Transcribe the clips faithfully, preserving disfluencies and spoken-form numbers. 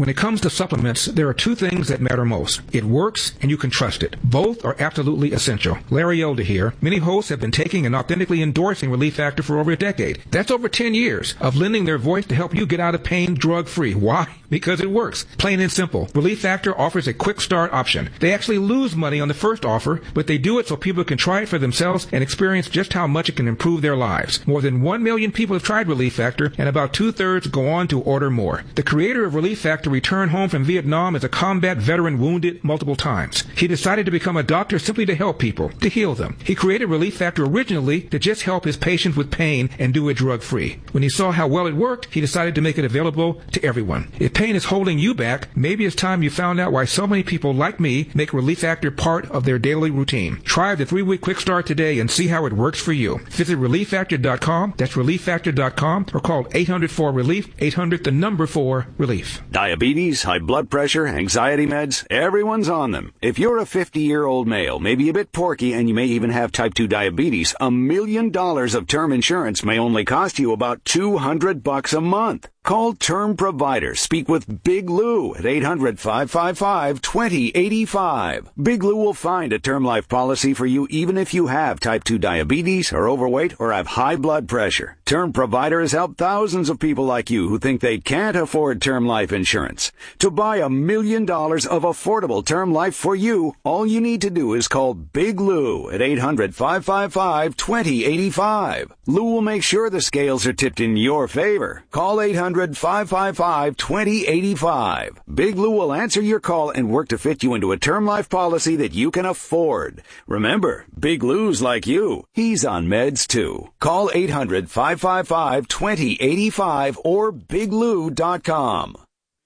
When it comes to supplements, there are two things that matter most. It works, and you can trust it. Both are absolutely essential. Larry Elder here. Many hosts have been taking and authentically endorsing Relief Factor for over a decade. That's over ten years of lending their voice to help you get out of pain drug-free. Why? Because it works. Plain and simple. Relief Factor offers a quick start option. They actually lose money on the first offer, but they do it so people can try it for themselves and experience just how much it can improve their lives. More than one million people have tried Relief Factor, and about two-thirds go on to order more. The creator of Relief Factor returned home from Vietnam as a combat veteran wounded multiple times. He decided to become a doctor simply to help people, to heal them. He created Relief Factor originally to just help his patients with pain and do it drug-free. When he saw how well it worked, he decided to make it available to everyone. If pain is holding you back, maybe it's time you found out why so many people like me make Relief Factor part of their daily routine. Try the three-week quick start today and see how it works for you. Visit relief factor dot com, that's relief factor dot com, or call eight hundred four relief, eight hundred the number four relief. Diabetes, high blood pressure, anxiety meds, everyone's on them. If you're a fifty-year-old male, maybe a bit porky, and you may even have type two diabetes, a million dollars of term insurance may only cost you about two hundred bucks a month. Call Term Provider. Speak with Big Lou at eight hundred, five five five, two zero eight five. Big Lou will find a term life policy for you even if you have type two diabetes, are overweight, or have high blood pressure. Term Provider has helped thousands of people like you who think they can't afford term life insurance. To buy a million dollars of affordable term life for you, all you need to do is call Big Lou at eight hundred, five five five, two zero eight five. Lou will make sure the scales are tipped in your favor. Call eight hundred, five five five, two zero eight five. Big Lou will answer your call and work to fit you into a term life policy that you can afford. Remember, Big Lou's like you. He's on meds too. Call eight hundred, five five five, two zero eight five or big lou dot com.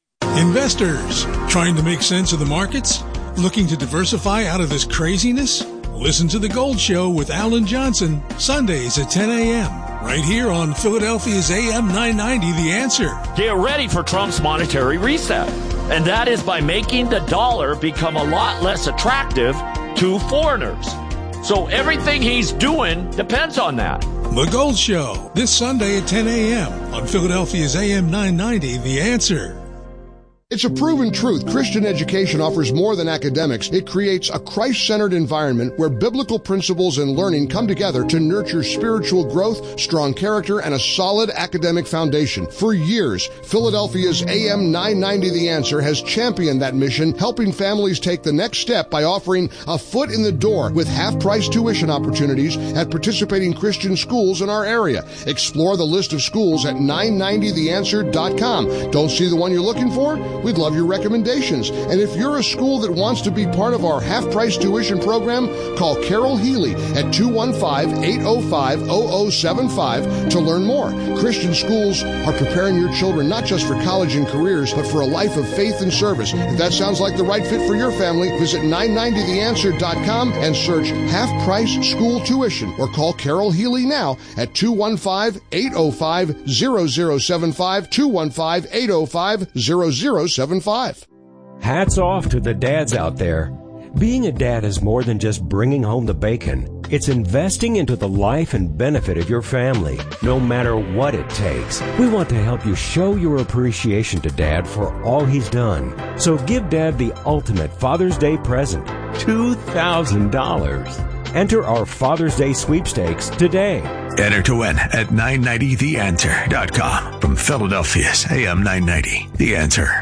Investors, trying to make sense of the markets? Looking to diversify out of this craziness? Listen to The Gold Show with Alan Johnson, Sundays at ten a.m. right here on Philadelphia's A M nine ninety, The Answer. Get ready for Trump's monetary reset, and that is by making the dollar become a lot less attractive to foreigners. So everything he's doing depends on that. The Gold Show, this Sunday at ten a.m. on Philadelphia's A M nine ninety, The Answer. It's a proven truth. Christian education offers more than academics. It creates a Christ-centered environment where biblical principles and learning come together to nurture spiritual growth, strong character, and a solid academic foundation. For years, Philadelphia's A M nine ninety The Answer has championed that mission, helping families take the next step by offering a foot in the door with half-price tuition opportunities at participating Christian schools in our area. Explore the list of schools at nine ninety the answer dot com. Don't see the one you're looking for? We'd love your recommendations. And if you're a school that wants to be part of our half-price tuition program, call Carol Healy at two one five, eight oh five, oh oh seven five to learn more. Christian schools are preparing your children not just for college and careers, but for a life of faith and service. If that sounds like the right fit for your family, visit nine ninety the answer dot com and search half-price school tuition, or call Carol Healy now at two one five, eight oh five, oh oh seven five, two one five, eight oh five, oh oh seven five. Hats off to the dads out there. Being a dad is more than just bringing home the bacon. It's investing into the life and benefit of your family, no matter what it takes. We want to help you show your appreciation to Dad for all he's done. So give Dad the ultimate Father's Day present, two thousand dollars. Enter our Father's Day sweepstakes today. Enter to win at nine ninety the answer dot com from Philadelphia's A M nine ninety. The Answer.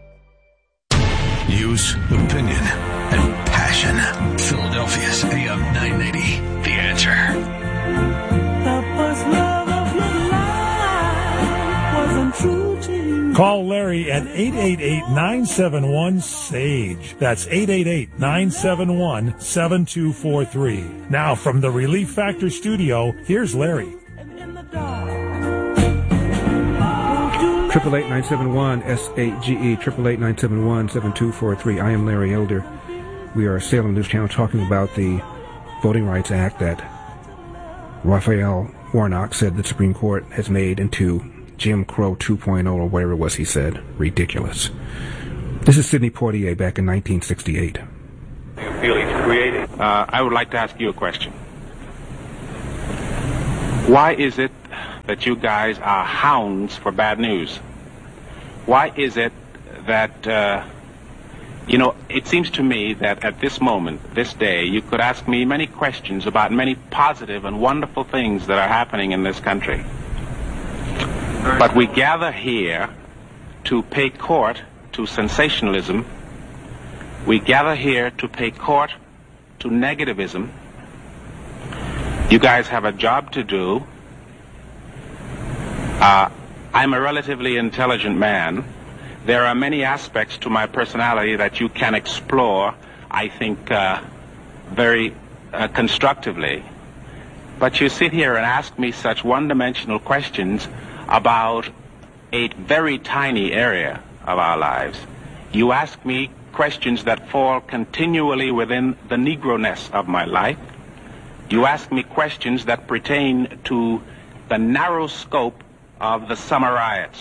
News, opinion, and passion. Philadelphia's A M nine ninety. The Answer. The first love of your life wasn't true to you. Call Larry at eight eight eight, nine seven one, S A G E. That's eight eight eight, nine seven one, seven two four three. Now from the Relief Factor studio, here's Larry. Triple eight nine seven one S A G E, triple eight nine seven one seven two four three. I am Larry Elder. We are Salem News Channel talking about the Voting Rights Act that Raphael Warnock said the Supreme Court has made into Jim Crow two point oh, or whatever it was he said. Ridiculous. This is Sidney Poitier back in nineteen sixty-eight. You feel he's created. Uh, I would like to ask you a question. Why is it that you guys are hounds for bad news? Why is it that, uh, you know, it seems to me that at this moment, this day, you could ask me many questions about many positive and wonderful things that are happening in this country. But we gather here to pay court to sensationalism. We gather here to pay court to negativism. You guys have a job to do. Uh, I'm a relatively intelligent man. There are many aspects to my personality that you can explore, I think, uh, very uh, constructively. But you sit here and ask me such one-dimensional questions about a very tiny area of our lives. You ask me questions that fall continually within the Negro-ness of my life. You ask me questions that pertain to the narrow scope of the summer riots.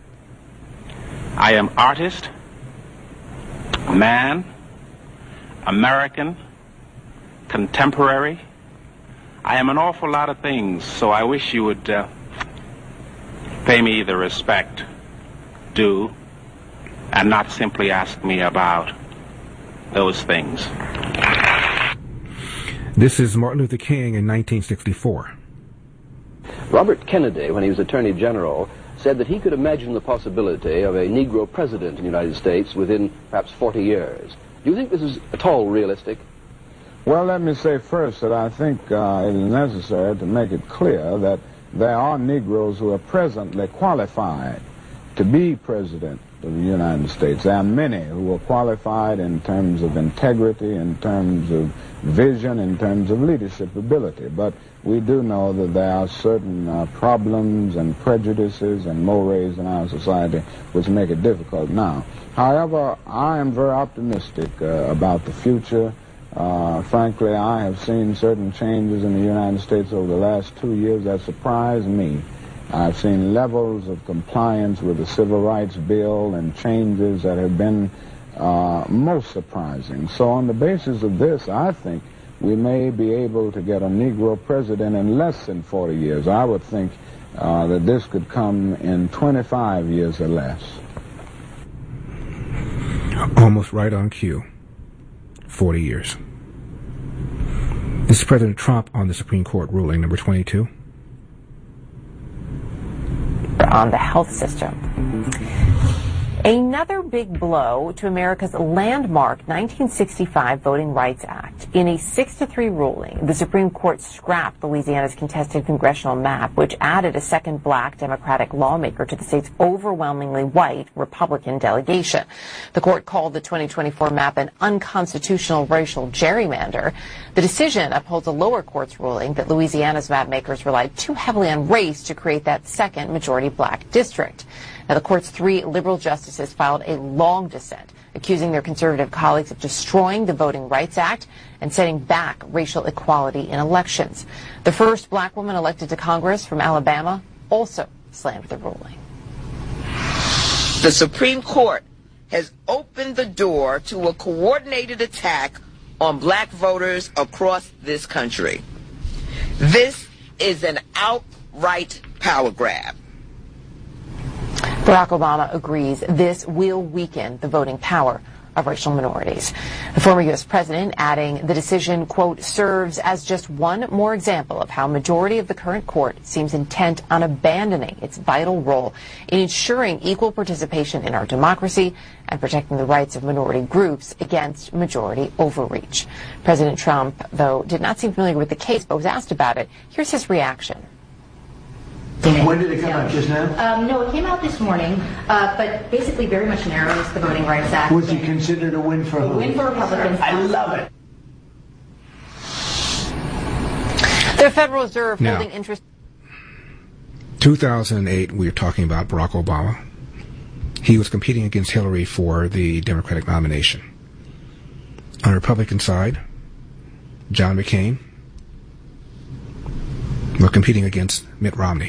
I am artist, man, American, contemporary. I am an awful lot of things, so I wish you would uh, pay me the respect due and not simply ask me about those things. This is Martin Luther King in nineteen sixty-four. Robert Kennedy, when he was Attorney General, said that he could imagine the possibility of a Negro president in the United States within perhaps forty years. Do you think this is at all realistic? Well, let me say first that I think uh, it is necessary to make it clear that there are Negroes who are presently qualified to be president of the United States. There are many who are qualified in terms of integrity, in terms of vision, in terms of leadership ability. But we do know that there are certain uh, problems and prejudices and mores in our society which make it difficult now. However, I am very optimistic uh, about the future. Uh, frankly, I have seen certain changes in the United States over the last two years that surprised me. I've seen levels of compliance with the Civil Rights Bill and changes that have been uh, most surprising. So on the basis of this, I think we may be able to get a Negro president in less than forty years. I would think uh, that this could come in twenty-five years or less. Almost right on cue. forty years. This is President Trump on the Supreme Court ruling number twenty-two. On the health system. Another big blow to America's landmark nineteen sixty-five Voting Rights Act. In a six to three ruling, the Supreme Court scrapped Louisiana's contested congressional map, which added a second black Democratic lawmaker to the state's overwhelmingly white Republican delegation. The court called the twenty twenty-four map an unconstitutional racial gerrymander. The decision upholds a lower court's ruling that Louisiana's map makers relied too heavily on race to create that second majority black district. Now, the court's three liberal justices filed a long dissent, accusing their conservative colleagues of destroying the Voting Rights Act and setting back racial equality in elections. The first black woman elected to Congress from Alabama also slammed the ruling. The Supreme Court has opened the door to a coordinated attack on black voters across this country. This is an outright power grab. Barack Obama agrees this will weaken the voting power of racial minorities. The former U S president adding the decision, quote, serves as just one more example of how a majority of the current court seems intent on abandoning its vital role in ensuring equal participation in our democracy and protecting the rights of minority groups against majority overreach. President Trump, though, did not seem familiar with the case but was asked about it. Here's his reaction. When did it come out? Just now? Um, no, it came out this morning, uh, but basically very much narrows the Voting Rights Act. Was it considered a win for a who? win for Republicans? I love it. The Federal Reserve now, holding interest. two thousand eight, we were talking about Barack Obama. He was competing against Hillary for the Democratic nomination. On the Republican side, John McCain was competing against Mitt Romney.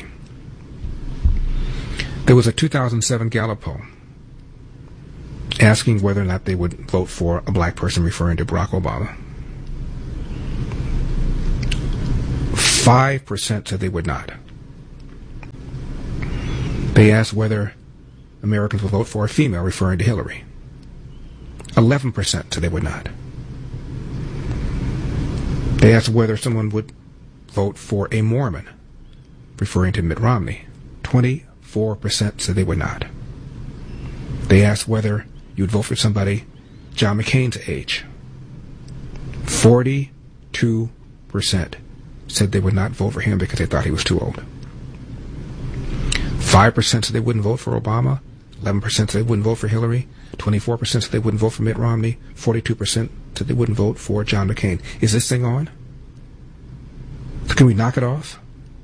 There was a two thousand seven Gallup poll asking whether or not they would vote for a black person, referring to Barack Obama. Five percent said they would not. They asked whether Americans will vote for a female, referring to Hillary. eleven percent said they would not. They asked whether someone would vote for a Mormon, referring to Mitt Romney. twenty-four percent said they would not. They asked whether you would vote for somebody John McCain's age. forty-two percent said they would not vote for him because they thought he was too old. five percent said they wouldn't vote for Obama. eleven percent said they wouldn't vote for Hillary. twenty-four percent said they wouldn't vote for Mitt Romney. forty-two percent said they wouldn't vote for John McCain. Is this thing on? Can we knock it off?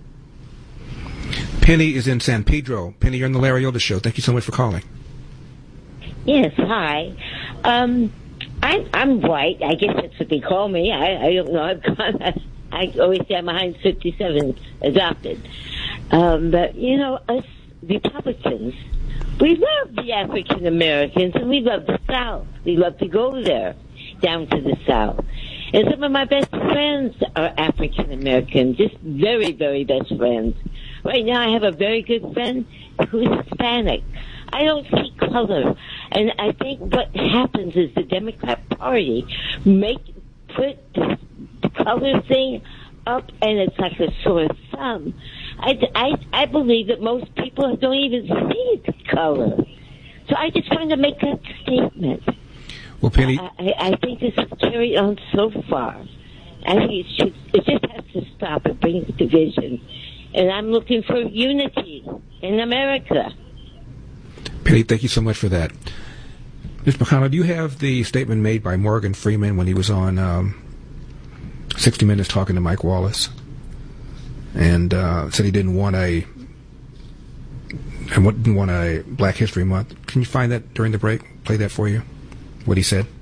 Penny is in San Pedro. Penny, you're on the Larry Elder Show. Thank you so much for calling. Yes, hi. Um, I'm, I'm white. I guess that's what they call me. I, I don't know. I've gone, I always say I'm behind fifty-seven, adopted. Um, but, you know, us Republicans, we love the African Americans, and we love the South. We love to go there, down to the South. And some of my best friends are African American, just very, very best friends. Right now I have a very good friend who's Hispanic. I don't see color. And I think what happens is the Democrat Party make put the, the color thing up, and it's like a sore thumb. I, I, I believe that most people don't even see the color. So I just wanted to make that statement. Well, Penny, I, I think this has carried on so far. I think it should. It just has to stop. It brings division, and I'm looking for unity in America. Penny, thank you so much for that. Miz McConnell, do you have the statement made by Morgan Freeman when he was on um, sixty minutes talking to Mike Wallace, and uh, said he didn't want a and didn't want a Black History Month? Can you find that during the break? Play that for you. What he said.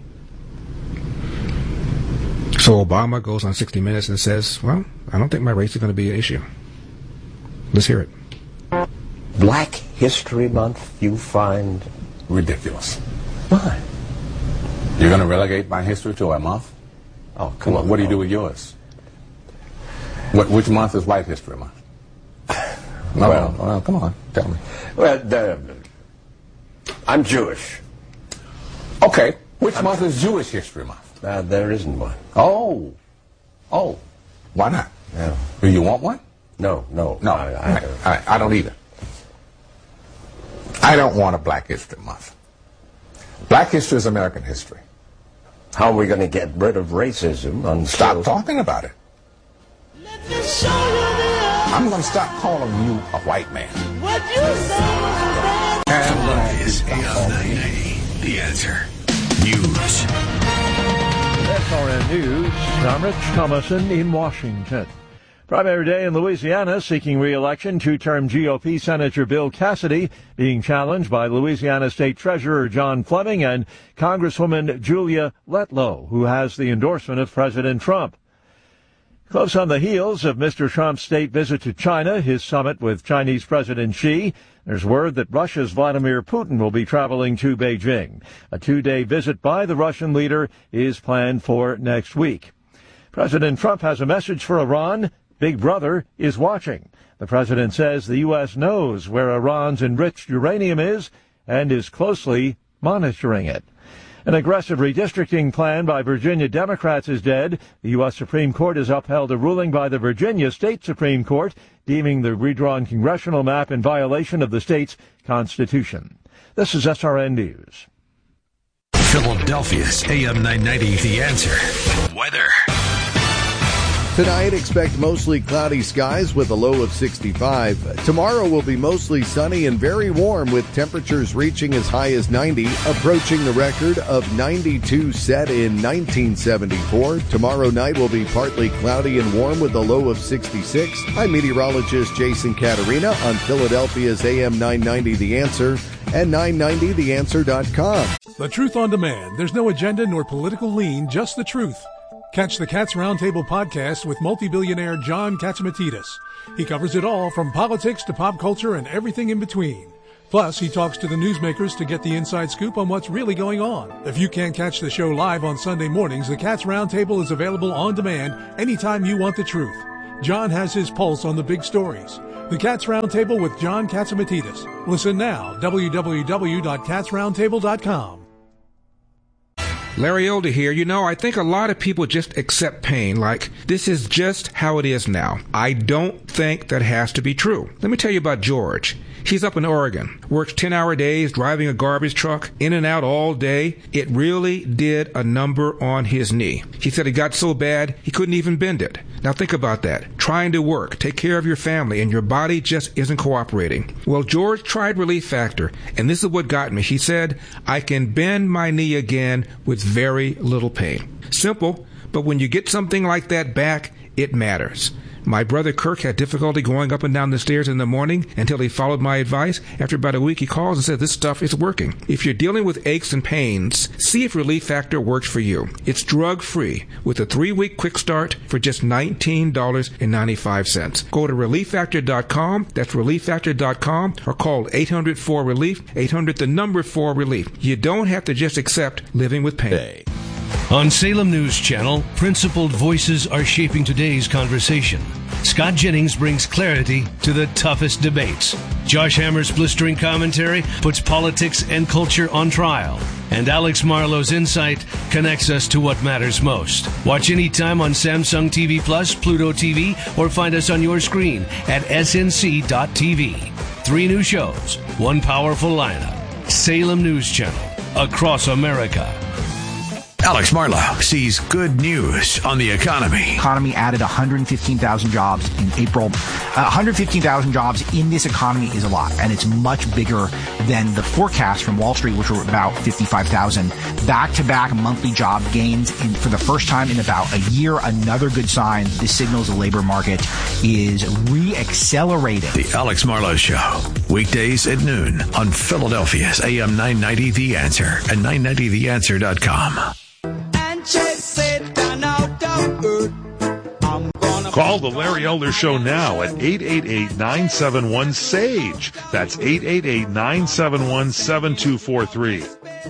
So Obama goes on sixty minutes and says, well, I don't think my race is going to be an issue. Let's hear it. Black History Month you find ridiculous. Why? You're going to relegate my history to a month? Oh, come what, on. What do you do with yours? What, which month is White History Month? No, well, well, come on, tell me. Well, the, I'm Jewish. Okay, which I'm month is Jewish History Month? Uh, there isn't one. Oh, oh, why not? Yeah. Do you want one? No, no. No, I, I, I, don't. I, I don't either. I don't want a Black History Month. Black history is American history. How are we going to get rid of racism? On Stop skills? talking about it. I'm going to stop calling you a white man. What you say and is A M nine ninety. The Answer. News. S R N News. I'm Rich Thomason in Washington. Primary day in Louisiana, seeking re-election, two-term G O P Senator Bill Cassidy being challenged by Louisiana State Treasurer John Fleming and Congresswoman Julia Letlow, who has the endorsement of President Trump. Close on the heels of Mister Trump's state visit to China, his summit with Chinese President Xi, there's word that Russia's Vladimir Putin will be traveling to Beijing. A two-day visit by the Russian leader is planned for next week. President Trump has a message for Iran. Big Brother is watching. The president says the U S knows where Iran's enriched uranium is and is closely monitoring it. An aggressive redistricting plan by Virginia Democrats is dead. The U S Supreme Court has upheld a ruling by the Virginia State Supreme Court deeming the redrawn congressional map in violation of the state's constitution. This is S R N News. Philadelphia's A M nine ninety, The Answer. Weather. Tonight, expect mostly cloudy skies with a low of sixty-five. Tomorrow will be mostly sunny and very warm with temperatures reaching as high as ninety, approaching the record of ninety-two set in nineteen seventy-four. Tomorrow night will be partly cloudy and warm with a low of sixty-six. I'm meteorologist Jason Caterina on Philadelphia's A M nine ninety The Answer and nine ninety the answer dot com. The Truth on Demand. There's no agenda nor political lean, just the truth. Catch the Cats Roundtable podcast with multi-billionaire John Catsimatidis. He covers it all from politics to pop culture and everything in between. Plus, he talks to the newsmakers to get the inside scoop on what's really going on. If you can't catch the show live on Sunday mornings, the Cats Roundtable is available on demand anytime you want the truth. John has his pulse on the big stories. The Cats Roundtable with John Katzimatidis. Listen now, w w w dot cats roundtable dot com. Larry Elder here. You know, I think a lot of people just accept pain like this is just how it is now. I don't think that has to be true. Let me tell you about George. He's up in Oregon, works ten-hour days, driving a garbage truck, in and out all day. It really did a number on his knee. He said it got so bad he couldn't even bend it. Now think about that. Trying to work, take care of your family, and your body just isn't cooperating. Well, George tried Relief Factor, and this is what got me. He said, I can bend my knee again with very little pain. Simple, but when you get something like that back, it matters. My brother Kirk had difficulty going up and down the stairs in the morning until he followed my advice. After about a week, he calls and says, this stuff is working. If you're dealing with aches and pains, see if Relief Factor works for you. It's drug-free with a three-week quick start for just nineteen dollars and ninety-five cents. Go to relief factor dot com. That's relief factor dot com, or call eight hundred four relief, eight hundred the number four relief. You don't have to just accept living with pain. Hey. On Salem News Channel, principled voices are shaping today's conversation. Scott Jennings brings clarity to the toughest debates. Josh Hammer's blistering commentary puts politics and culture on trial. And Alex Marlowe's insight connects us to what matters most. Watch anytime on Samsung T V Plus, Pluto T V, or find us on your screen at S N C dot T V. Three new shows, one powerful lineup. Salem News Channel, across America. Alex Marlowe sees good news on the economy. Economy added one hundred fifteen thousand jobs in April. Uh, one hundred fifteen thousand jobs in this economy is a lot, and it's much bigger than the forecast from Wall Street, which were about fifty-five thousand. Back-to-back monthly job gains in, for the first time in about a year. Another good sign. This signals the labor market is re-accelerating. The Alex Marlowe Show, weekdays at noon on Philadelphia's A M nine ninety The Answer and nine ninety the answer dot com. Call the Larry Elder Show now at eight eight eight, nine seven one, S A G E. That's eight eight eight, nine seven one, seven two four three.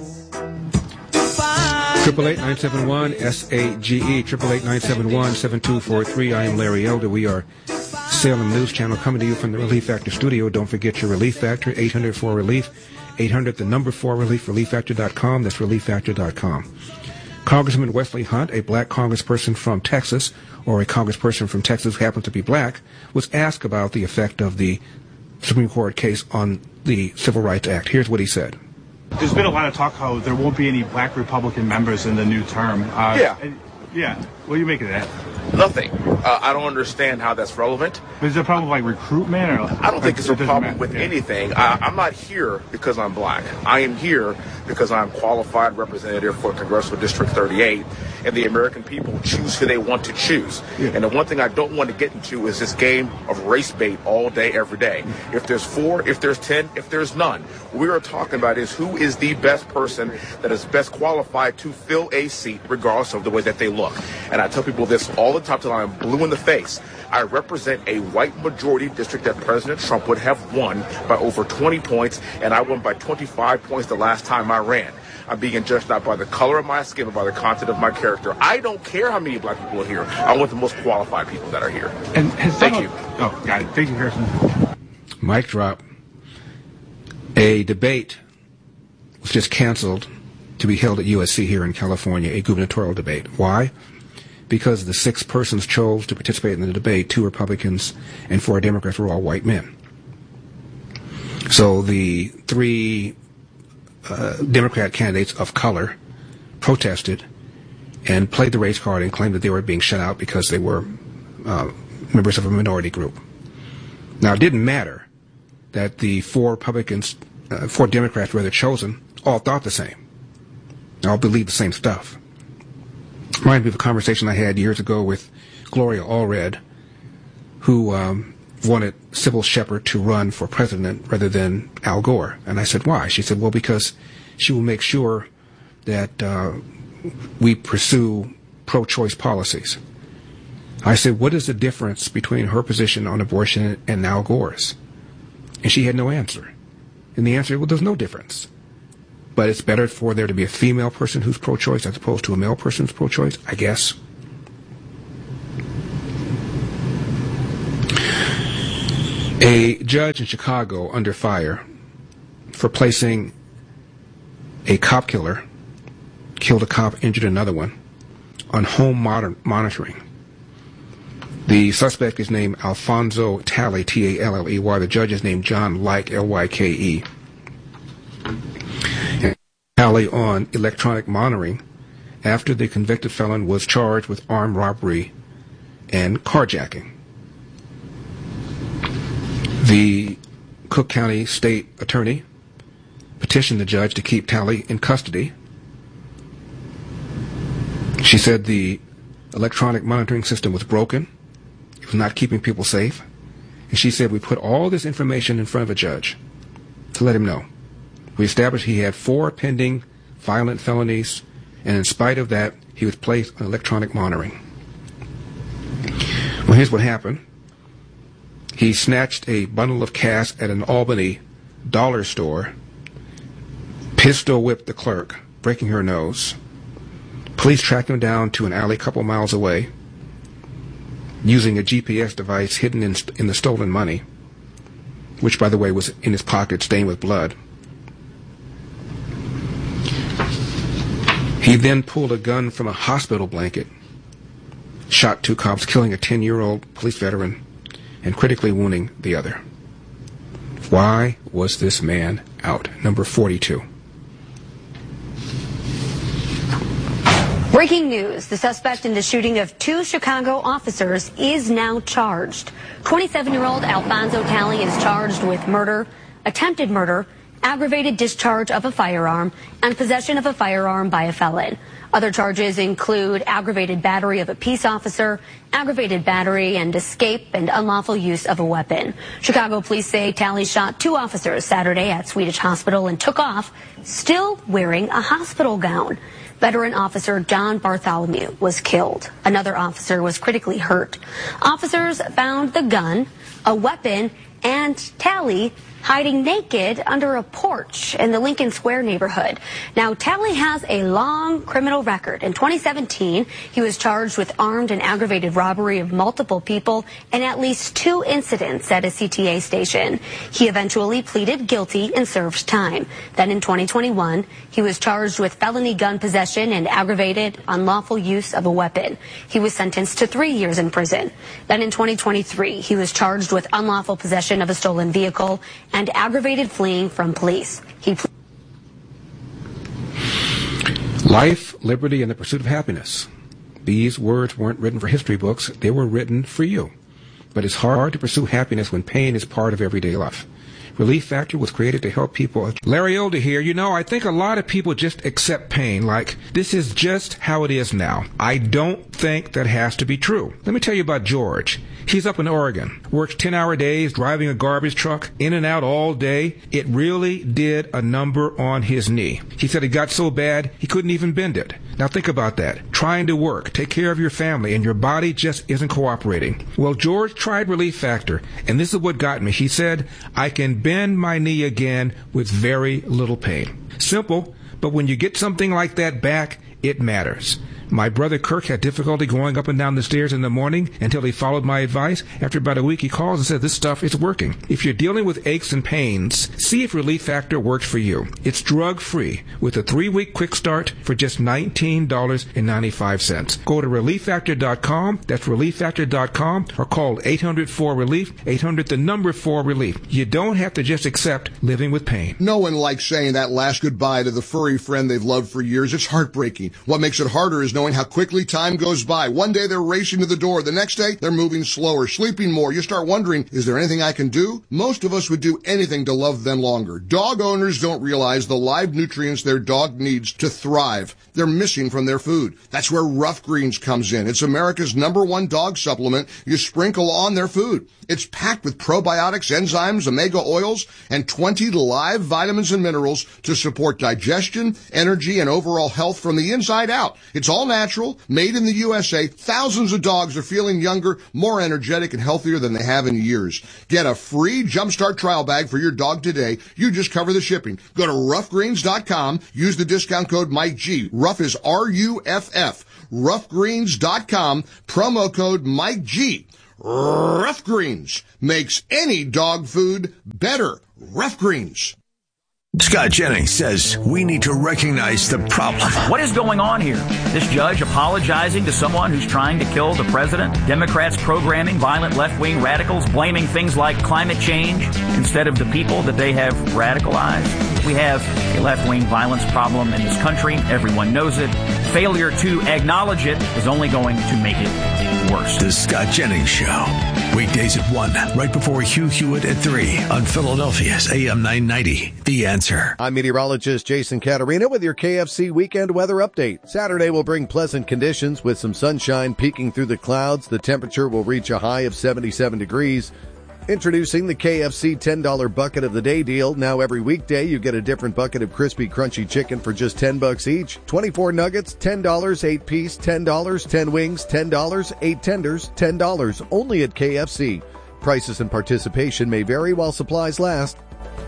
Triple eight nine seven one S A G E. Triple eight nine seven one seven two four three. I am Larry Elder. We are Salem News Channel coming to you from the Relief Factor studio. Don't forget your Relief Factor. Eight hundred four relief. Eight hundred the number four relief. relief factor dot com. That's relief factor dot com. Congressman Wesley Hunt, a black congressperson from Texas, or a congressperson from Texas who happens to be black, was asked about the effect of the Supreme Court case on the Civil Rights Act. Here's what he said. There's been a lot of talk how there won't be any black Republican members in the new term. Uh, yeah. And, yeah. What do you make of that? Nothing. Uh, I don't understand how that's relevant. Is it a problem like recruitment? Or I don't think it's a problem matter. with yeah. anything. I, I'm not here because I'm black. I am here because I'm qualified representative for Congressional District thirty-eight, and the American people choose who they want to choose. Yeah. And the one thing I don't want to get into is this game of race bait all day, every day. Mm-hmm. If there's four, if there's ten, if there's none, what we are talking about is who is the best person that is best qualified to fill a seat, regardless of the way that they look. And I tell people this all the time till I'm blue in the face. I represent a white majority district that President Trump would have won by over twenty points, and I won by twenty-five points the last time I ran. I'm being judged not by the color of my skin, but by the content of my character. I don't care how many black people are here. I want the most qualified people that are here. And has Thank Donald, you. Oh, got it. Thank you, Harrison. Mic drop. A debate was just canceled to be held at U S C here in California, a gubernatorial debate. Why? Because the six persons chose to participate in the debate, two Republicans and four Democrats, were all white men. So the three uh, Democrat candidates of color protested and played the race card and claimed that they were being shut out because they were uh, members of a minority group. Now, it didn't matter that the four Republicans, uh, four Democrats rather chosen, all thought the same. They all believed the same stuff. Reminds me of a conversation I had years ago with Gloria Allred, who um, wanted Sybil Shepherd to run for president rather than Al Gore. And I said, why? She said, well, because she will make sure that uh, we pursue pro-choice policies. I said, what is the difference between her position on abortion and Al Gore's? And she had no answer. And the answer, well, there's no difference. But it's better for there to be a female person who's pro-choice as opposed to a male person who's pro-choice, I guess. A judge in Chicago under fire for placing a cop killer, killed a cop, injured another one, on home modern monitoring. The suspect is named Alfonso Talley, T A L L E Y. The judge is named John Like, L Y K E. And Talley on electronic monitoring after the convicted felon was charged with armed robbery and carjacking. The Cook County State Attorney petitioned the judge to keep Talley in custody. She said the electronic monitoring system was broken. It was not keeping people safe. And she said, we put all this information in front of a judge to let him know. We established he had four pending violent felonies, and in spite of that, he was placed on electronic monitoring. Well, here's what happened. He snatched a bundle of cash at an Albany dollar store, pistol whipped the clerk, breaking her nose. Police tracked him down to an alley a couple miles away, using a G P S device hidden in, in the stolen money, which, by the way, was in his pocket, stained with blood. He then pulled a gun from a hospital blanket, shot two cops, killing a ten-year-old police veteran and critically wounding the other. Why was this man out? Number forty-two. Breaking news. The suspect in the shooting of two Chicago officers is now charged. twenty-seven-year-old Alfonso Talley is charged with murder, attempted murder, aggravated discharge of a firearm, and possession of a firearm by a felon. Other charges include aggravated battery of a peace officer, aggravated battery and escape, and unlawful use of a weapon. Chicago police say Talley shot two officers Saturday at Swedish Hospital and took off, still wearing a hospital gown. Veteran officer John Bartholomew was killed. Another officer was critically hurt. Officers found the gun, a weapon, and Talley hiding naked under a porch in the Lincoln Square neighborhood. Now, Talley has a long criminal record. In twenty seventeen, he was charged with armed and aggravated robbery of multiple people in at least two incidents at a C T A station. He eventually pleaded guilty and served time. Then in twenty twenty-one, he was charged with felony gun possession and aggravated unlawful use of a weapon. He was sentenced to three years in prison. Then in twenty twenty-three, he was charged with unlawful possession of a stolen vehicle and aggravated fleeing from police. He ple- Life, liberty, and the pursuit of happiness. These words weren't written for history books. They were written for you. But it's hard to pursue happiness when pain is part of everyday life. Relief Factor was created to help people. Larry Elder here. You know, I think a lot of people just accept pain like this is just how it is now. I don't think that has to be true. Let me tell you about George. He's up in Oregon, works ten-hour days, driving a garbage truck, in and out all day. It really did a number on his knee. He said it got so bad he couldn't even bend it. Now think about that. Trying to work, take care of your family, and your body just isn't cooperating. Well, George tried Relief Factor, and this is what got me. He said, I can bend my knee again with very little pain. Simple, but when you get something like that back, it matters. My brother Kirk had difficulty going up and down the stairs in the morning until he followed my advice. After about a week, he calls and says, this stuff is working. If you're dealing with aches and pains, see if Relief Factor works for you. It's drug-free with a three-week quick start for just nineteen dollars and ninety-five cents. Go to relief factor dot com. That's relief factor dot com, or call eight hundred four relief, eight hundred the number four relief. You don't have to just accept living with pain. No one likes saying that last goodbye to the furry friend they've loved for years. It's heartbreaking. What makes it harder is knowing how quickly time goes by. One day they're racing to the door. The next day they're moving slower, sleeping more. You start wondering, is there anything I can do? Most of us would do anything to love them longer. Dog owners don't realize the live nutrients their dog needs to thrive. They're missing from their food. That's where Rough Greens comes in. It's America's number one dog supplement you sprinkle on their food. It's packed with probiotics, enzymes, omega oils, and twenty live vitamins and minerals to support digestion, energy, and overall health from the inside out. It's all natural, made in the U S A. Thousands of dogs are feeling younger, more energetic, and healthier than they have in years. Get a free Jumpstart trial bag for your dog today. You just cover the shipping. Go to rough greens dot com. Use the discount code Mike G. Rough is R U F F. rough greens dot com. Promo code Mike G. Rough Greens makes any dog food better. Rough Greens. Scott Jennings says we need to recognize the problem. What is going on here? This judge apologizing to someone who's trying to kill the president? Democrats programming violent left-wing radicals, blaming things like climate change instead of the people that they have radicalized? We have a left-wing violence problem in this country. Everyone knows it. Failure to acknowledge it is only going to make it worse. The Scott Jennings Show. Weekdays at one, right before Hugh Hewitt at three on Philadelphia's A M nine ninety. The Answer. I'm meteorologist Jason Caterina with your K F C weekend weather update. Saturday will bring pleasant conditions with some sunshine peeking through the clouds. The temperature will reach a high of seventy-seven degrees. Introducing the K F C ten dollar bucket of the day deal. Now every weekday you get a different bucket of crispy, crunchy chicken for just ten bucks each. twenty-four nuggets, ten dollars, eight piece, ten dollars, ten wings, ten dollars, eight tenders, ten dollars. Only at K F C. Prices and participation may vary while supplies last.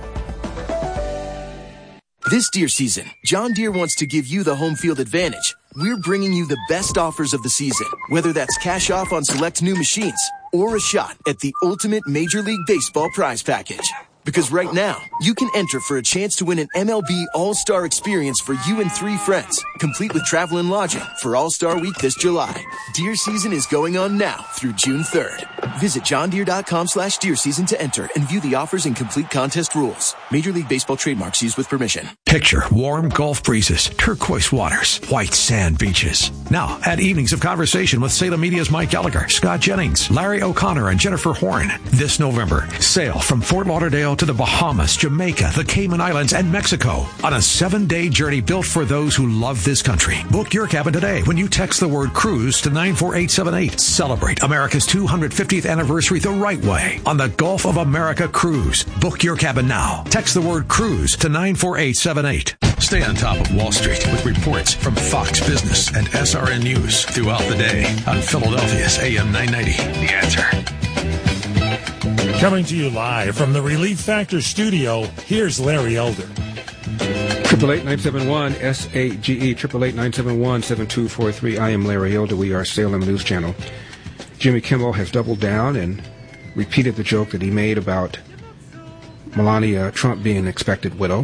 This Deere season, John Deere wants to give you the home field advantage. We're bringing you the best offers of the season, whether that's cash off on select new machines or a shot at the ultimate Major League Baseball prize package. Because right now, you can enter for a chance to win an M L B All-Star experience for you and three friends, complete with travel and lodging for All-Star Week this July. Deer season is going on now through June third. Visit johndeere.com slash deer season to enter and view the offers and complete contest rules. Major League Baseball trademarks used with permission. Picture warm Gulf breezes, turquoise waters, white sand beaches. Now, add evenings of conversation with Salem Media's Mike Gallagher, Scott Jennings, Larry O'Connor, and Jennifer Horn. This November, sail from Fort Lauderdale to the Bahamas, Jamaica, the Cayman Islands, and Mexico on a seven-day journey built for those who love this country. Book your cabin today when you text the word cruise to nine four eight seven eight. Celebrate America's two hundred fiftieth anniversary the right way on the Gulf of America Cruise. Book your cabin now. Text the word cruise to nine four eight seven eight. Stay on top of Wall Street with reports from Fox Business and S R N News throughout the day on Philadelphia's A M nine ninety. The Answer. Coming to you live from the Relief Factor studio, here's Larry Elder. Triple eight nine seven one S A G E triple eight nine seven one seven two four three. I am Larry Elder. We are Salem News Channel. Jimmy Kimmel has doubled down and repeated the joke that he made about Melania Trump being an expected widow.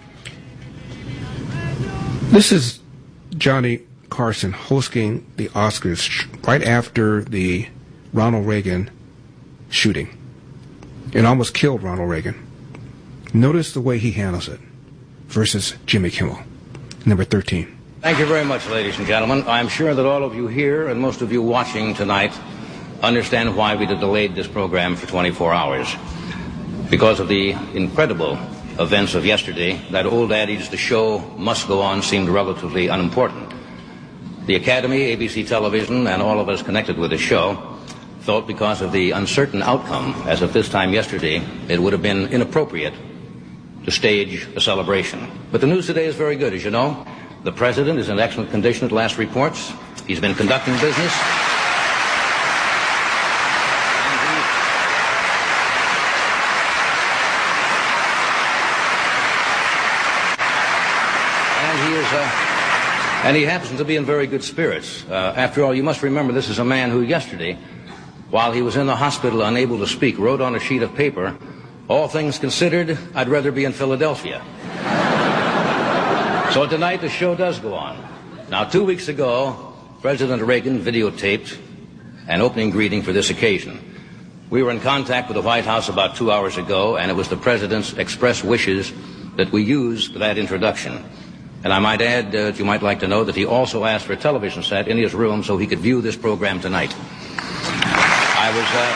This is Johnny Carson hosting the Oscars right after the Ronald Reagan shooting. It almost killed Ronald Reagan. Notice the way he handles it versus Jimmy Kimmel. Number thirteen. Thank you very much, ladies and gentlemen. I'm sure that all of you here and most of you watching tonight understand why we delayed this program for twenty-four hours. Because of the incredible events of yesterday, that old adage, the show must go on, seemed relatively unimportant. The Academy, A B C Television, and all of us connected with the show thought because of the uncertain outcome, as of this time yesterday, it would have been inappropriate to stage a celebration. But the news today is very good, as you know. The President is in excellent condition at last reports. He's been conducting business. And he is, uh, and he happens to be in very good spirits. Uh, after all, you must remember this is a man who yesterday, while he was in the hospital unable to speak, wrote on a sheet of paper, "All things considered, I'd rather be in Philadelphia." So tonight the show does go on. Now, two weeks ago, President Reagan videotaped an opening greeting for this occasion. We were in contact with the White House about two hours ago, and it was the President's express wishes that we use for that introduction. And I might add, uh, you might like to know that he also asked for a television set in his room so he could view this program tonight. I was, uh,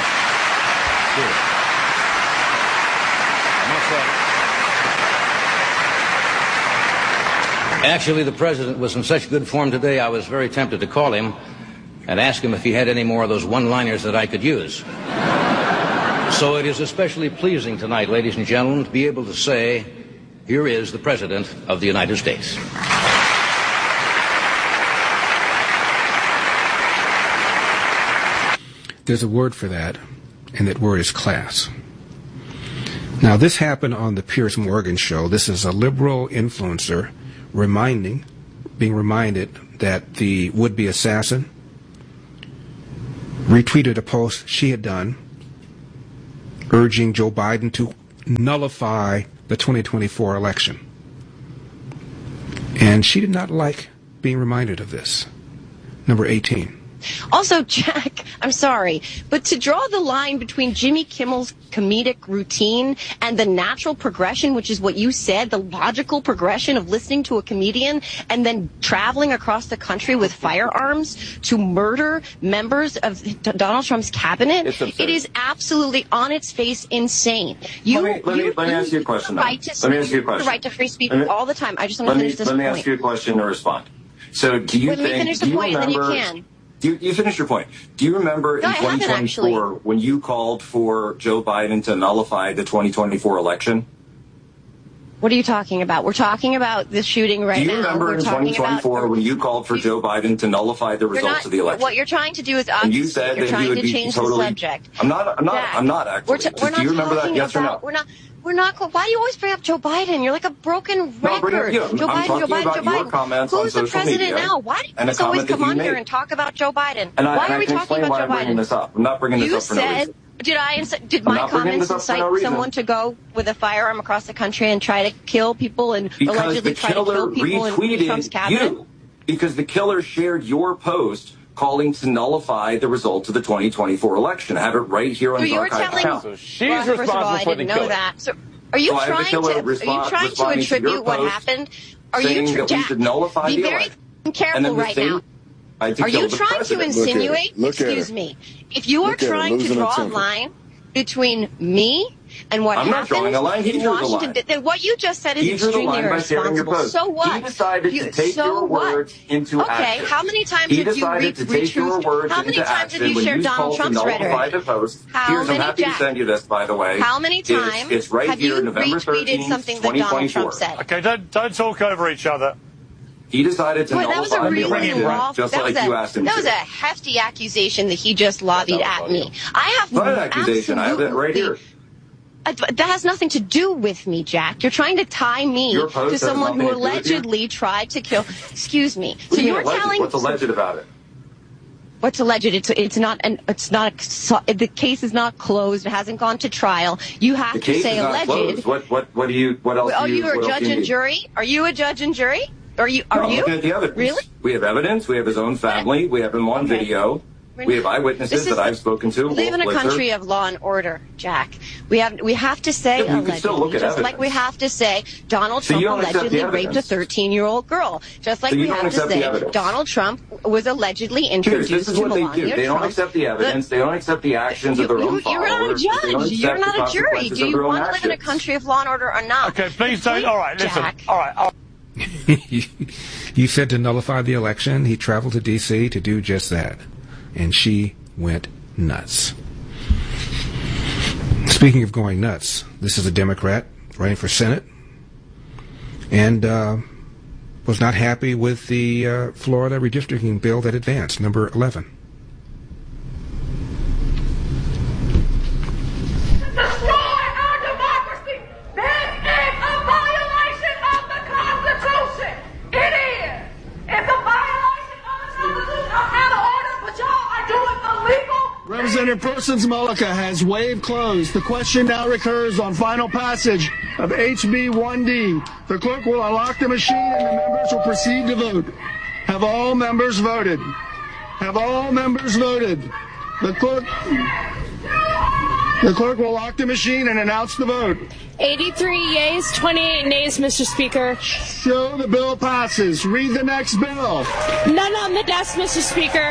Actually, the President was in such good form today, I was very tempted to call him and ask him if he had any more of those one-liners that I could use. So it is especially pleasing tonight, ladies and gentlemen, to be able to say, here is the President of the United States. There's a word for that, and that word is class. Now, this happened on the Piers Morgan show. This is a liberal influencer reminding, being reminded that the would-be assassin retweeted a post she had done urging Joe Biden to nullify the twenty twenty-four election. And she did not like being reminded of this. Number eighteen. Also, Jack, I'm sorry, but to draw the line between Jimmy Kimmel's comedic routine and the natural progression, which is what you said, the logical progression of listening to a comedian and then traveling across the country with firearms to murder members of Donald Trump's cabinet, it is absolutely on its face insane. You, let me, let me, you, let me ask you a question. Right to let me ask you a question. The right to free speech me, all the time. I just want to finish me, this let point. Let me ask you a question to respond. So do you Let think... me finish the do you point, remember, and then you can. You, you finish your point. Do you remember no, in twenty twenty-four when you called for Joe Biden to nullify the twenty twenty-four election? What are you talking about? We're talking about the shooting right now. Do you now. remember We're in twenty twenty-four about, when you called for Joe Biden to nullify the results not, of the election? What you're trying to do is obfuscate. And you said you're that trying he would to be change totally, the subject. I'm not. I'm not. Jack, I'm not actually. We're t- we're not do you remember that? Yes about, or no? We're not. We're not. Why do you always bring up Joe Biden? You're like a broken no, record. You know, Joe I'm Biden. talking Joe Biden. about Joe your Biden. comments Who's on the social president media now? Why do you and always, always come on made. here and talk about Joe Biden? And I, why and are we I can talking explain about why Joe I'm bringing Biden? this up. I'm not bringing this you up for said, no reason. Did I ins- did I'm my not bringing comments this up for incite no reason. someone to go with a firearm across the country and try to kill people and because allegedly the try to kill people in Trump's cabinet? You, because the killer shared your post calling to nullify the results of the twenty twenty-four election. I have it right here on so his you're archive telling, account. So she's well, first of all, I didn't know that. So are you so trying to respo- are you trying to attribute what happened? Are you saying that Jack, we should nullify be the very election. careful right now. Are you trying to insinuate? Look at excuse her. me. If you are Look at her, trying to losing draw her a temper. line between me and what I'm not happened drawing a line. He in drew the Washington, line. then what you just said is He drew the extremely line by sharing your irresponsible. post. So what? He decided you, to take so your what? words into okay, action. Okay, how many times he have you decided to take your retweeted? words How many into times action have you when shared you Donald called Trump's to nullify rhetoric? the post. How Here's, many, I'm happy Jack, to send you this, by the way. How many times it's, it's right have here, you November retweeted something that Donald Trump said? Okay, don't, don't talk over each other. He decided to Boy, that was a nullify the really election, rough, just that like was a, you asked him That to. was a hefty accusation that he just lobbied at me. I have Not an accusation. I have that right here. Uh, that has nothing to do with me, Jack. You're trying to tie me to someone who allegedly tried to kill. Excuse me. So you're alleged? telling What's alleged about it? What's alleged? It's it's not an it's not a, the case is not closed. It hasn't gone to trial. You have The to case say is not alleged. closed. What what what do you what else? Are do you, you a what else judge do you and need? jury? Are you a judge and jury? Are you? Are no, you? I'm looking at the evidence. Really? We have evidence. We have his own family. We have him on Okay. video. We have eyewitnesses that I've spoken to. We live in a Wolf Blitzer. country of law and order, Jack. We have we have to say Yeah, we can still allegedly, look at just evidence. like we have to say Donald So Trump you don't accept the allegedly raped a evidence? thirteen-year-old girl. Just like So you we don't have to accept the say evidence? Donald Trump was allegedly Dude, introduced this is to what they Melania do. They don't Trump. accept the evidence. They don't accept the actions You, of their you, own you're not a followers. They don't judge. accept You're the not a jury. consequences Do of you their own want to live in a actions. country of law and order or not? Okay, please don't. All right, listen. Jack. All right. All right. You said to nullify the election. He traveled to D C to do just that. And she went nuts. Speaking of going nuts, this is a Democrat running for Senate and uh, was not happy with the uh, Florida redistricting bill that advanced, number eleven. Destroy our democracy! This is a violation of the Constitution! It is! It's a violation of the Constitution! I'm out of order, but y'all are doing illegal! Representative Persons Mullica has waived close. The question now recurs on final passage of H B one D. The clerk will unlock the machine and the members will proceed to vote. Have all members voted? Have all members voted? The clerk... The clerk will lock the machine and announce the vote. eighty-three yeas, twenty-eight nays, Mister Speaker. Show the bill passes. Read the next bill. None on the desk, Mister Speaker.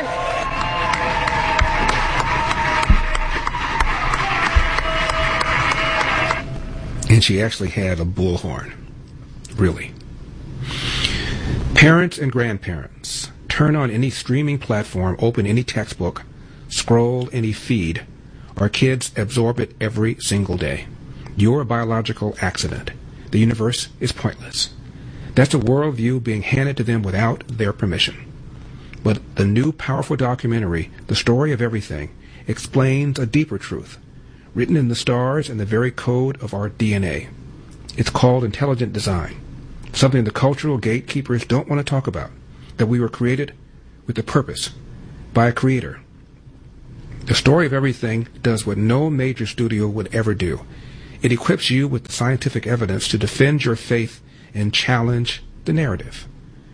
And she actually had a bullhorn. Really. Parents and grandparents, turn on any streaming platform, open any textbook, scroll any feed. Our kids absorb it every single day. You're a biological accident. The universe is pointless. That's a worldview being handed to them without their permission. But the new powerful documentary, The Story of Everything, explains a deeper truth, written in the stars and the very code of our D N A. It's called intelligent design, something the cultural gatekeepers don't want to talk about, that we were created with a purpose by a creator. The Story of Everything does what no major studio would ever do. It equips you with the scientific evidence to defend your faith and challenge the narrative.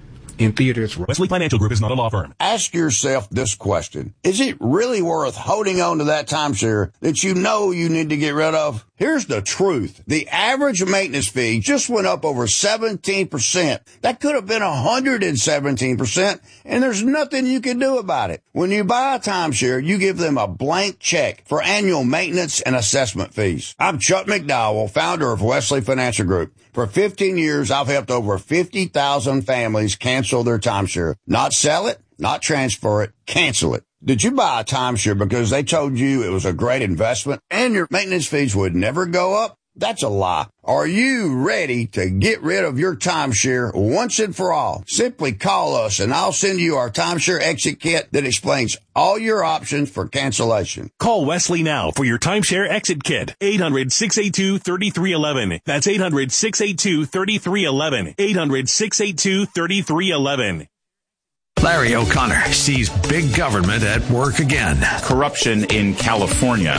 In theaters, Wesley Financial Group is not a law firm. Ask yourself this question. Is it really worth holding on to that timeshare that you know you need to get rid of? Here's the truth. The average maintenance fee just went up over seventeen percent. That could have been one hundred seventeen percent, and there's nothing you can do about it. When you buy a timeshare, you give them a blank check for annual maintenance and assessment fees. I'm Chuck McDowell, founder of Wesley Financial Group. For fifteen years, I've helped over fifty thousand families cancel their timeshare. Not sell it, not transfer it, cancel it. Did you buy a timeshare because they told you it was a great investment and your maintenance fees would never go up? That's a lie. Are you ready to get rid of your timeshare once and for all? Simply call us and I'll send you our timeshare exit kit that explains all your options for cancellation. Call Wesley now for your timeshare exit kit. eight hundred, six eight two, three three one one. That's eight hundred, six eight two, three three one one. eight hundred, six eight two, three three one one. Larry O'Connor sees big government at work again. Corruption in California,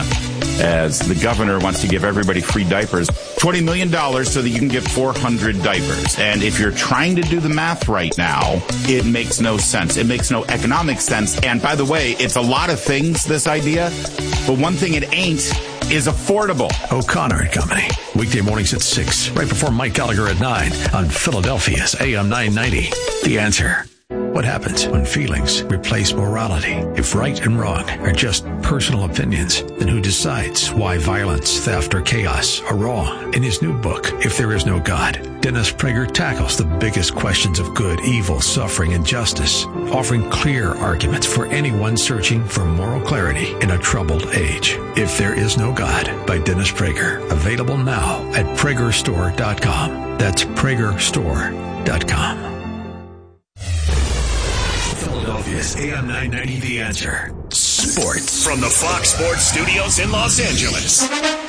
as the governor wants to give everybody free diapers. twenty million dollars so that you can get four hundred diapers. And if you're trying to do the math right now, it makes no sense. It makes no economic sense. And by the way, it's a lot of things, this idea, but one thing it ain't is affordable. O'Connor and Company. Weekday mornings at six, right before Mike Gallagher at nine on Philadelphia's A M nine ninety. The Answer. What happens when feelings replace morality? If right and wrong are just personal opinions, then who decides why violence, theft, or chaos are wrong? In his new book, If There Is No God, Dennis Prager tackles the biggest questions of good, evil, suffering, and justice, offering clear arguments for anyone searching for moral clarity in a troubled age. If There Is No God by Dennis Prager. Available now at Prager Store dot com. That's Prager Store dot com. Philadelphia's A M nine ninety The Answer. Sports. From the Fox Sports Studios in Los Angeles,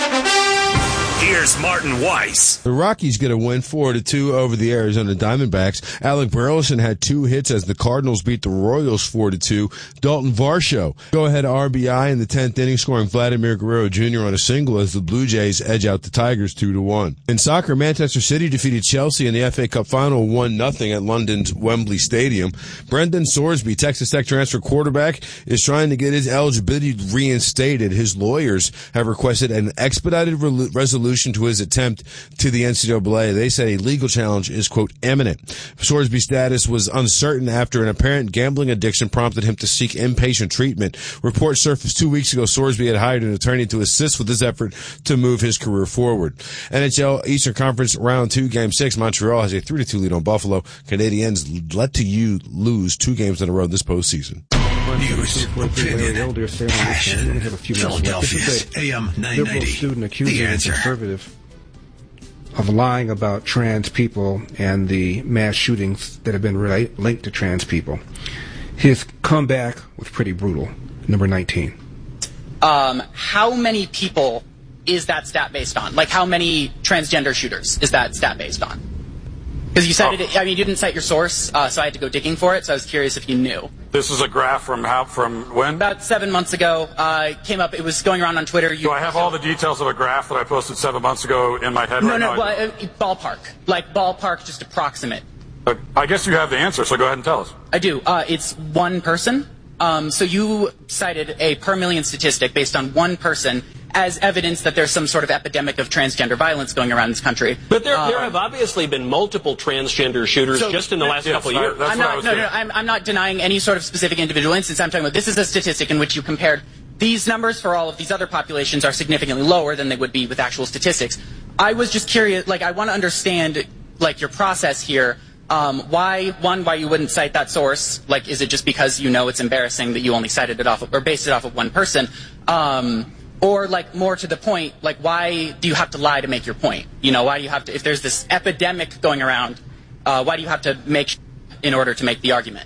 here's Martin Weiss. The Rockies get a win four to two over the Arizona Diamondbacks. Alec Burleson had two hits as the Cardinals beat the Royals four to two. Dalton Varsho go-ahead R B I in the tenth inning, scoring Vladimir Guerrero Junior on a single as the Blue Jays edge out the Tigers two to one. In soccer, Manchester City defeated Chelsea in the F A Cup final one nothing at London's Wembley Stadium. Brendan Sorsby, Texas Tech transfer quarterback, is trying to get his eligibility reinstated. His lawyers have requested an expedited re- resolution to his attempt to the N C double A. They said a legal challenge is, quote, imminent. Sorsby's status was uncertain after an apparent gambling addiction prompted him to seek inpatient treatment. Reports surfaced two weeks ago Sorsby had hired an attorney to assist with his effort to move his career forward. N H L Eastern Conference Round two, Game six. Montreal has a three to two lead on Buffalo. Canadiens let to you lose two games in a row this postseason. News, opinion, passion. Philadelphia's A M nine ninety. Liberal student accusing The a Answer. conservative of lying about trans people and the mass shootings that have been re- linked to trans people. His comeback was pretty brutal. Number nineteen. Um, how many people is that stat based on? Like, how many transgender shooters is that stat based on? Because you cited it, I mean, you didn't cite your source, uh, so I had to go digging for it, so I was curious if you knew. This is a graph from how, from when? About seven months ago, uh, it came up, it was going around on Twitter. You, Do I have all the details of a graph that I posted seven months ago in my head no, right no, now? well, uh, ballpark. Like, ballpark, just approximate. Uh, I guess you have the answer, so go ahead and tell us. I do. Uh, it's one person. Um, so you cited a per million statistic based on one person as evidence that there's some sort of epidemic of transgender violence going around this country. But there, uh, there have obviously been multiple transgender shooters so, just in the last yes, couple of that, years. That's I'm what not, I was no, no, doing. no, I'm, I'm not denying any sort of specific individual instance. I'm talking about this is a statistic in which you compared these numbers for all of these other populations are significantly lower than they would be with actual statistics. I was just curious, like, I want to understand, like, your process here. Um, why, one, why you wouldn't cite that source? Like, is it just because you know it's embarrassing that you only cited it off of, or based it off of one person? Um, or, like, more to the point, like, why do you have to lie to make your point? You know, why do you have to, if there's this epidemic going around, uh, why do you have to make sh- in order to make the argument?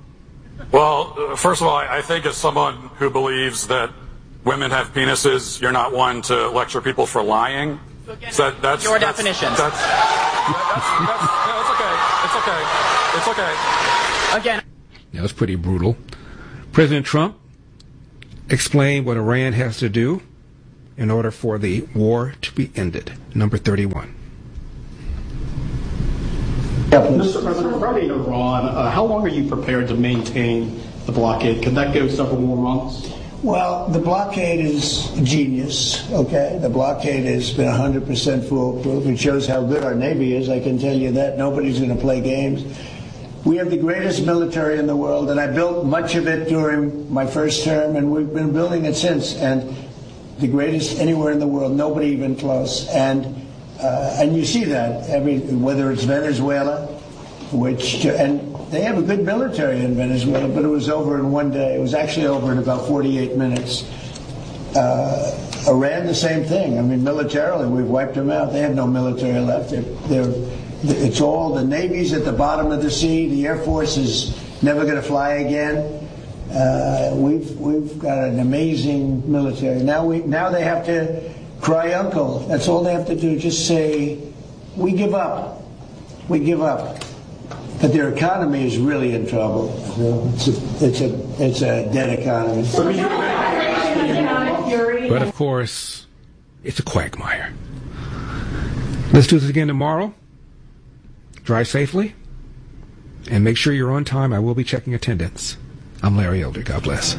Well, uh, first of all, I, I think as someone who believes that women have penises, you're not one to lecture people for lying. So again, so that, that's, your that's, definitions. That's, that's, that's, no, it's okay. It's okay. It's okay. Again. That was pretty brutal. President Trump explain what Iran has to do in order for the war to be ended. Number thirty-one. Mister President, regarding Iran, uh, how long are you prepared to maintain the blockade? Could that go several more months? Well, the blockade is genius, okay? The blockade has been one hundred percent foolproof. It shows how good our Navy is, I can tell you that. Nobody's going to play games. We have the greatest military in the world, and I built much of it during my first term, and we've been building it since. And the greatest anywhere in the world, nobody even close. And uh, and you see that, every, whether it's Venezuela, which, and they have a good military in Venezuela, but it was over in one day. It was actually over in about forty-eight minutes. Uh, Iran, the same thing. I mean, militarily, we've wiped them out. They have no military left. They're, they're, it's all, the Navy's at the bottom of the sea. The Air Force is never going to fly again. Uh, we've we've got an amazing military. Now we now they have to cry uncle. That's all they have to do. Just say, we give up. We give up. But their economy is really in trouble. It's a it's a it's a dead economy. But of course, it's a quagmire. Let's do this again tomorrow. Drive safely, and make sure you're on time. I will be checking attendance. I'm Larry Elder. God bless.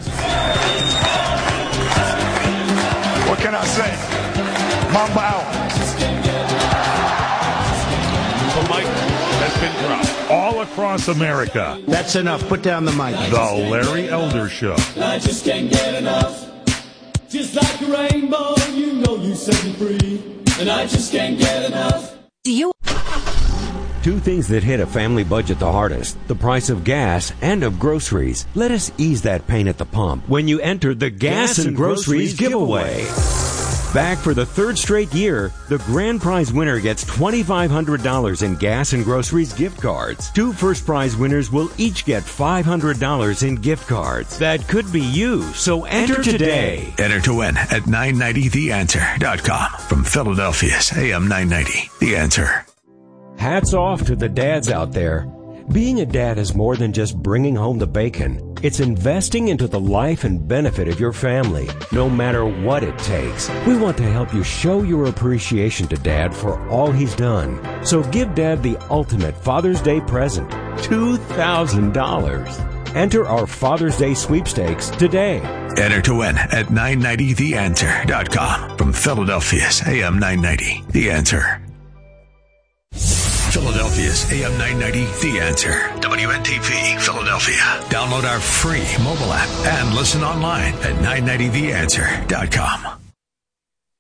What can I say? Mamba out. The mic has been dropped all across America. That's enough. Put down the mic. The Larry Elder Show. I just can't get enough. Just like a rainbow, you know you set me free. And I just can't get enough. Do you... Two things that hit a family budget the hardest, the price of gas and of groceries. Let us ease that pain at the pump when you enter the Gas, gas and, and Groceries, groceries giveaway. giveaway. Back for the third straight year, the grand prize winner gets twenty-five hundred dollars in Gas and Groceries gift cards. Two first prize winners will each get five hundred dollars in gift cards. That could be you, so enter, enter today. Enter to win at nine ninety the answer dot com from Philadelphia's A M nine ninety. The Answer. Hats off to the dads out there. Being a dad is more than just bringing home the bacon. It's investing into the life and benefit of your family, no matter what it takes. We want to help you show your appreciation to Dad for all he's done. So give Dad the ultimate Father's Day present, two thousand dollars. Enter our Father's Day sweepstakes today. Enter to win at nine ninety the answer dot com from Philadelphia's A M nine ninety. The Answer. Philadelphia's A M nine ninety, The Answer. W N T P, Philadelphia. Download our free mobile app and listen online at nine ninety the answer dot com.